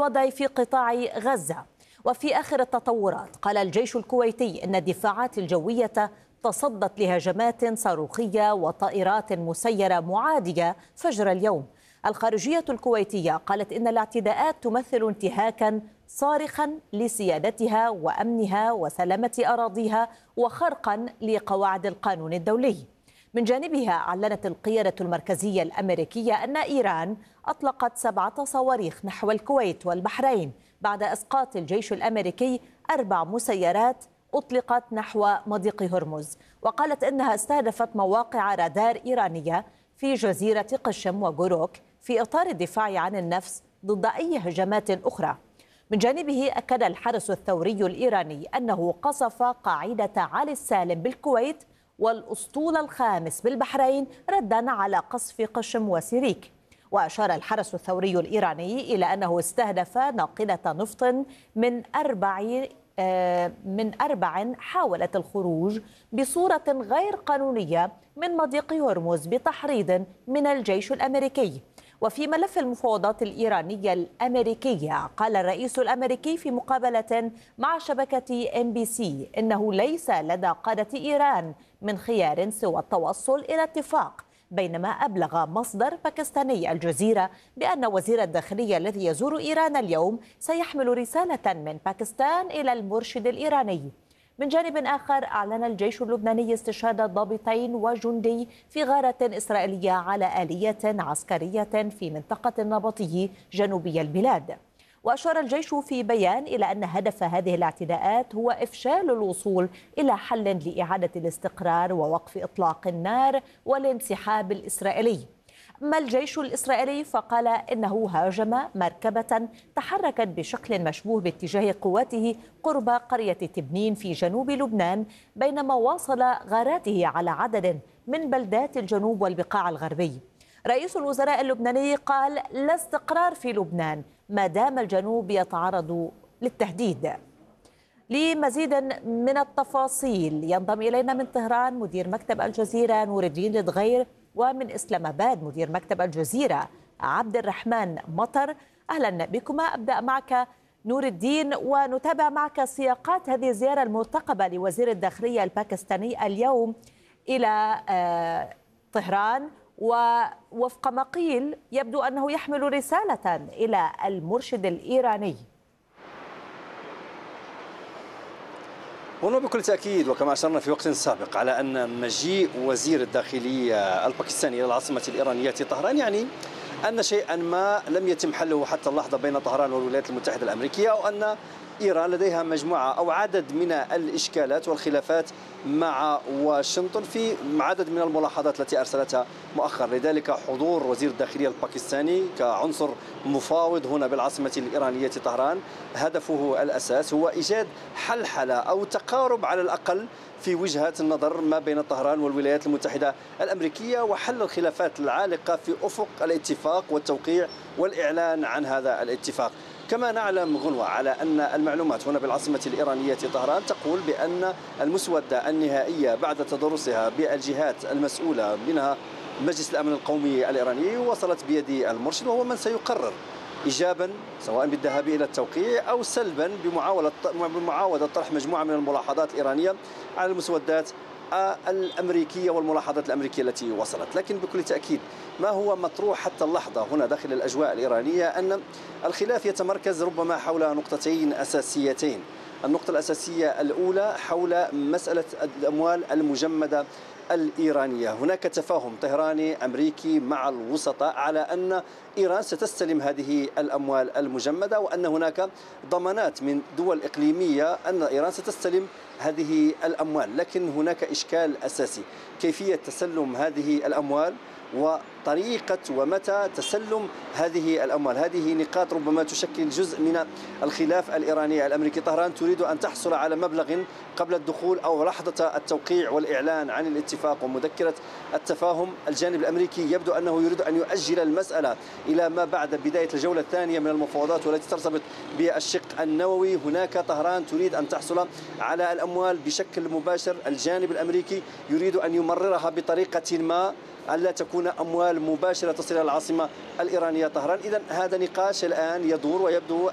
الوضع في قطاع غزة. وفي آخر التطورات قال الجيش الكويتي إن الدفاعات الجوية تصدت لهجمات صاروخية وطائرات مسيرة معادية فجر اليوم. الخارجية الكويتية قالت إن الاعتداءات تمثل انتهاكا صارخا لسيادتها وأمنها وسلامة أراضيها وخرقا لقواعد القانون الدولي. من جانبها أعلنت القيادة المركزية الأمريكية أن إيران أطلقت 7 صواريخ نحو الكويت والبحرين بعد إسقاط الجيش الأمريكي 4 مسيرات أطلقت نحو مضيق هرمز، وقالت إنها استهدفت مواقع رادار إيرانية في جزيرة قشم وجوروك في إطار الدفاع عن النفس ضد أي هجمات أخرى. من جانبه أكد الحرس الثوري الإيراني أنه قصف قاعدة علي السالم بالكويت والأسطول الخامس بالبحرين ردا على قصف قشم وسيريك. وأشار الحرس الثوري الإيراني إلى أنه استهدف ناقلة نفط من أربع حاولت الخروج بصورة غير قانونية من مضيق هرمز بتحريض من الجيش الأمريكي. وفي ملف المفاوضات الإيرانية الأمريكية قال الرئيس الأمريكي في مقابلة مع شبكة MBC إنه ليس لدى قادة إيران من خيار سوى التوصل إلى اتفاق، بينما أبلغ مصدر باكستاني الجزيرة بأن وزير الداخلية الذي يزور إيران اليوم سيحمل رسالة من باكستان إلى المرشد الإيراني. من جانب آخر أعلن الجيش اللبناني استشهاد ضابطين وجندي في غارة إسرائيلية على آلية عسكرية في منطقة النبطي جنوبي البلاد. وأشار الجيش في بيان إلى أن هدف هذه الاعتداءات هو إفشال الوصول إلى حل لإعادة الاستقرار ووقف إطلاق النار والانسحاب الإسرائيلي. أما الجيش الإسرائيلي فقال إنه هاجم مركبة تحركت بشكل مشبوه باتجاه قواته قرب قرية تبنين في جنوب لبنان بينما واصل غاراته على عدد من بلدات الجنوب والبقاع الغربي. رئيس الوزراء اللبناني قال لا استقرار في لبنان ما دام الجنوب يتعرض للتهديد. لمزيد من التفاصيل ينضم إلينا من طهران مدير مكتب الجزيرة نور الدين الدغير، ومن إسلام آباد مدير مكتب الجزيرة عبد الرحمن مطر. أهلا بكما. أبدأ معك نور الدين ونتابع معك سياقات هذه الزيارة المرتقبة لوزير الداخلية الباكستاني اليوم إلى طهران، ووفق ما قيل يبدو أنه يحمل رسالة إلى المرشد الإيراني. هنا بكل تأكيد وكما أشرنا في وقت سابق على أن مجيء وزير الداخلية الباكستاني إلى العاصمة الإيرانية طهران يعني أن شيئا ما لم يتم حله حتى اللحظة بين طهران والولايات المتحدة الأمريكية، وأن إيران لديها مجموعة أو عدد من الإشكالات والخلافات مع واشنطن في عدد من الملاحظات التي أرسلتها مؤخرا. لذلك حضور وزير الداخلية الباكستاني كعنصر مفاوض هنا بالعاصمة الإيرانية طهران هدفه الأساس هو إيجاد حلحلة أو تقارب على الأقل في وجهات النظر ما بين طهران والولايات المتحدة الأمريكية، وحل الخلافات العالقة في أفق الاتفاق والتوقيع والإعلان عن هذا الاتفاق. كما نعلم غنوة على أن المعلومات هنا بالعاصمة الإيرانية طهران تقول بأن المسودة النهائية بعد تدرسها بالجهات المسؤولة منها مجلس الأمن القومي الإيراني وصلت بيد المرشد، وهو من سيقرر إيجابا سواء بالذهاب إلى التوقيع أو سلبا بمعاودة طرح مجموعة من الملاحظات الإيرانية على المسودات الأمريكية والملاحظات الأمريكية التي وصلت. لكن بكل تأكيد ما هو مطروح حتى اللحظة هنا داخل الأجواء الإيرانية أن الخلاف يتمركز ربما حول نقطتين أساسيتين. النقطة الأساسية الأولى حول مسألة الأموال المجمدة الإيرانية. هناك تفاهم طهراني أمريكي مع الوسطاء على أن إيران ستستلم هذه الأموال المجمدة، وأن هناك ضمانات من دول إقليمية أن إيران ستستلم هذه الأموال. لكن هناك إشكال أساسي: كيفية تسلم هذه الأموال وطريقة ومتى تسلم هذه الأموال. هذه نقاط ربما تشكل جزء من الخلاف الإيراني الأمريكي. طهران تريد أن تحصل على مبلغ قبل الدخول أو لحظة التوقيع والإعلان عن الاتفاق ومذكرة التفاهم. الجانب الأمريكي يبدو أنه يريد أن يؤجل المسألة إلى ما بعد بداية الجولة الثانية من المفاوضات والتي ترتبط بالشق النووي. هناك طهران تريد أن تحصل على الأموال بشكل مباشر. الجانب الأمريكي يريد أن يمررها بطريقة ما ألا تكون أموال مباشرة تصل إلى العاصمة الإيرانية طهران. إذن هذا نقاش الآن يدور ويبدو